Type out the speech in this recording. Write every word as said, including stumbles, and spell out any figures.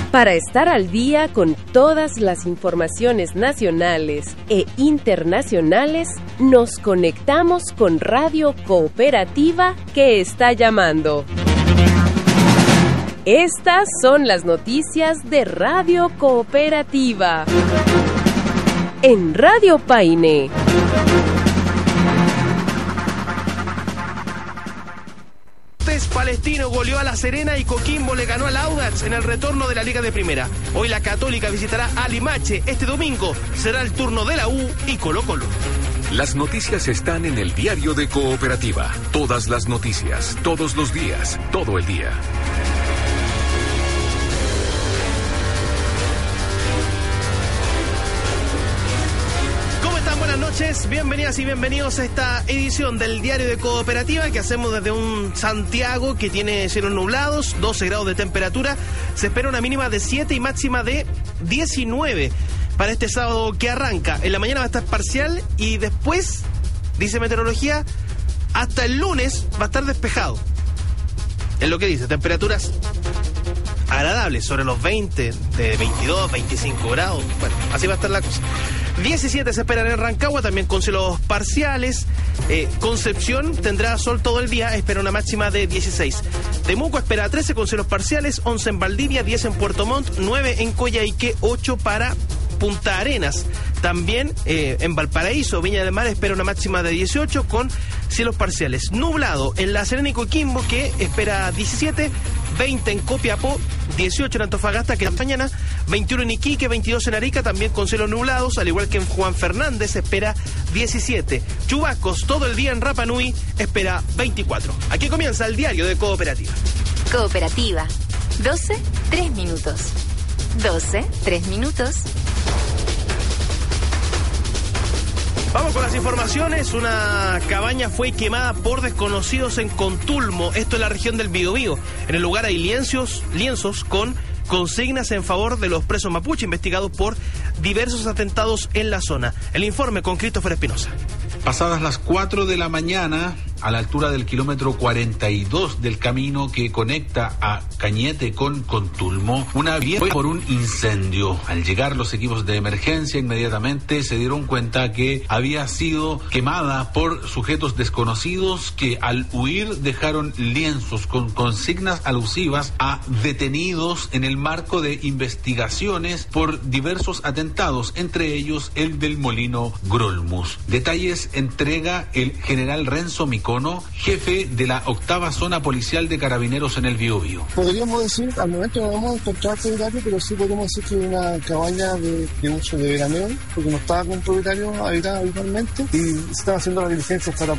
Para estar al día con todas las informaciones nacionales e internacionales, nos conectamos con Radio Cooperativa que está llamando. Estas son las noticias de Radio Cooperativa. En Radio Paine. Palestino goleó a La Serena y Coquimbo le ganó al Audax en el retorno de la Liga de Primera. Hoy la Católica visitará a Limache. Este domingo será el turno de la U y Colo Colo. Las noticias están en el diario de Cooperativa. Todas las noticias, todos los días, todo el día. Buenas noches, bienvenidas y bienvenidos a esta edición del Diario de Cooperativa que hacemos desde un Santiago que tiene cielos nublados, doce grados de temperatura. Se espera una mínima de siete y máxima de diecinueve para este sábado que arranca. En la mañana va a estar parcial y después, dice meteorología, hasta el lunes va a estar despejado. Es lo que dice, temperaturas agradables, sobre los veinte, de veintidós, veinticinco grados. Bueno, así va a estar la cosa. diecisiete se esperan en Rancagua, también con cielos parciales. Eh, Concepción tendrá sol todo el día, espera una máxima de dieciséis. Temuco espera trece con cielos parciales, once en Valdivia, diez en Puerto Montt, nueve en Coyhaique, ocho para Punta Arenas. También eh, en Valparaíso, Viña del Mar espera una máxima de dieciocho con cielos parciales. Nublado en La Serena y Coquimbo, que espera diecisiete, veinte en Copiapó, dieciocho en Antofagasta, que es mañana, veintiuno en Iquique, veintidós en Arica, también con cielos nublados, al igual que en Juan Fernández espera diecisiete. Chubascos todo el día en Rapa Nui espera veinticuatro. Aquí comienza el Diario de Cooperativa. Cooperativa, doce, tres minutos. doce, tres minutos. Vamos con las informaciones. Una cabaña fue quemada por desconocidos en Contulmo, esto es la región del Biobío. En el lugar hay lienzos, lienzos con consignas en favor de los presos mapuche investigados por diversos atentados en la zona. El informe con Christopher Espinosa. Pasadas las cuatro de la mañana, a la altura del kilómetro cuarenta y dos del camino que conecta a Cañete con Contulmo, una vía fue por un incendio. Al llegar los equipos de emergencia, inmediatamente se dieron cuenta que había sido quemada por sujetos desconocidos que al huir dejaron lienzos con consignas alusivas a detenidos en el marco de investigaciones por diversos atentados, entre ellos el del Molino Grolmus. Detalles entrega el general Renzo Micono, jefe de la octava zona policial de Carabineros en el Biobío. Podríamos decir, al momento no vamos a encontrar propietario, pero sí podemos decir que es una cabaña de, de uso de veraneo, porque no estaba con propietario habitada habitualmente y se están haciendo las diligencias para